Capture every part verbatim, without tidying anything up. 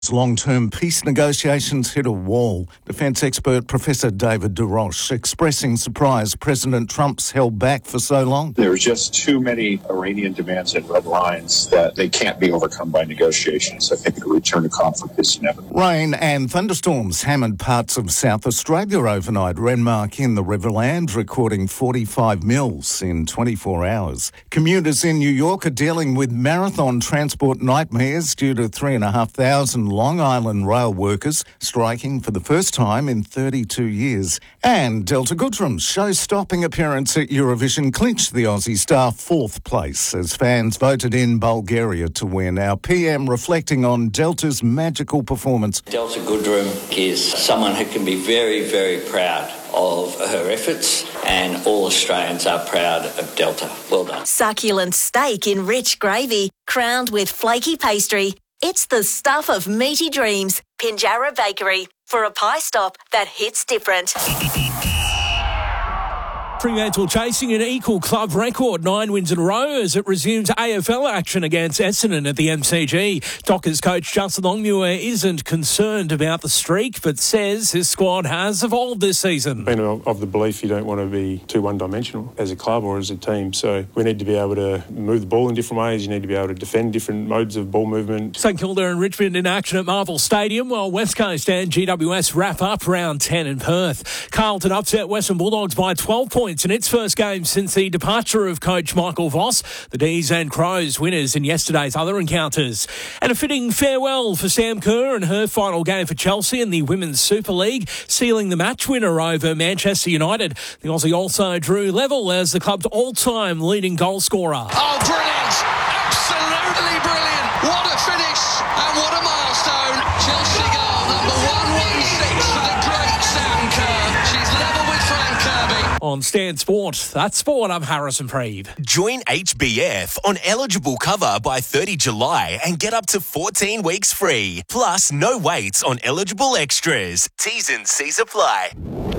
Long-term peace negotiations hit a wall. Defence expert Professor David DeRoche expressing surprise President Trump's held back for so long. There are just too many Iranian demands and red lines that they can't be overcome by negotiations. I think a return to conflict is inevitable. Rain and thunderstorms hammered parts of South Australia overnight. Renmark in the Riverland recording forty-five mils in twenty-four hours. Commuters in New York are dealing with marathon transport nightmares due to three and a half thousand Long Island rail workers striking for the first time in thirty-two years. And Delta Goodrem's show-stopping appearance at Eurovision clinched the Aussie star fourth place as fans voted in Bulgaria to win. Our P M reflecting on Delta's magical performance. Delta Goodrem is someone who can be very, very proud of her efforts, and all Australians are proud of Delta. Well done. Succulent steak in rich gravy, crowned with flaky pastry. It's the stuff of meaty dreams. Pinjarra Bakery, for a pie stop that hits different. Fremantle chasing an equal club record, nine wins in a row as it resumes A F L action against Essendon at the M C G. Dockers coach Justin Longmuir isn't concerned about the streak, but says his squad has evolved this season. Been of the belief you don't want to be too one-dimensional as a club or as a team, so we need to be able to move the ball in different ways. You need to be able to defend different modes of ball movement. St Kilda and Richmond in action at Marvel Stadium, while West Coast and G W S wrap up round ten in Perth. Carlton upset Western Bulldogs by twelve points in its first game since the departure of coach Michael Voss. The D's and Crows winners in yesterday's other encounters. And a fitting farewell for Sam Kerr and her final game for Chelsea in the Women's Super League, sealing the match winner over Manchester United. The Aussie also drew level as the club's all-time leading goal scorer. Oh, brilliant! Absolutely brilliant! What a finish and what a milestone. Chelsea goal number one one six for the great Sam Kerr. She's level with Frank Kirby. On Stan Sport, that's Sport. I'm Harrison Preeve. Join H B F on eligible cover by thirtieth of July and get up to fourteen weeks free. Plus, no waits on eligible extras. T's and C's apply.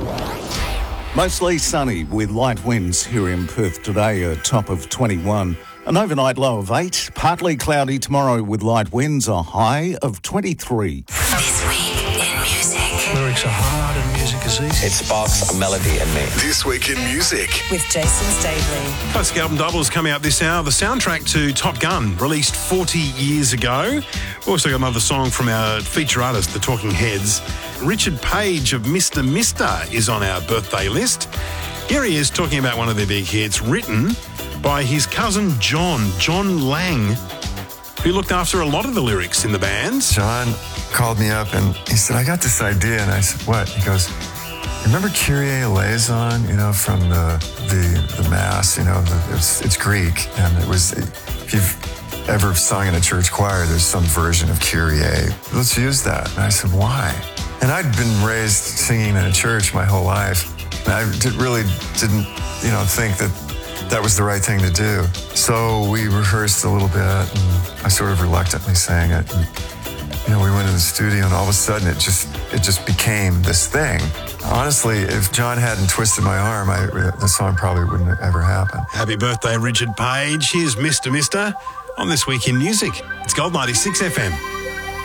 Mostly sunny with light winds here in Perth today, a top of twenty-one. An overnight low of eight. Partly cloudy tomorrow with light winds, a high of twenty-three. This week in music. Lyrics are hard and music is easy. It sparks a melody in me. This week in music. With Jason Staveley. Classic album doubles coming up this hour. The soundtrack to Top Gun, released forty years ago. We've also got another song from our feature artist, The Talking Heads. Richard Page of Mister Mister is on our birthday list. Here he is talking about one of their big hits, written by his cousin John, John Lang, who looked after a lot of the lyrics in the band. John called me up and he said, I got this idea. And I said, what? He goes, remember Kyrie eleison, you know, from the the, the Mass, you know, the, it's, it's Greek. And it was, if you've ever sung in a church choir, there's some version of Kyrie. Let's use that. And I said, why? And I'd been raised singing in a church my whole life. And I did, really didn't, you know, think that that was the right thing to do. So we rehearsed a little bit, and I sort of reluctantly sang it. And, you know, we went in the studio, and all of a sudden, it just it just became this thing. Honestly, if John hadn't twisted my arm, I, the song probably wouldn't have ever happen. Happy birthday, Richard Page. Here's Mister Mister on This Week in Music. It's Gold ninety-six F M.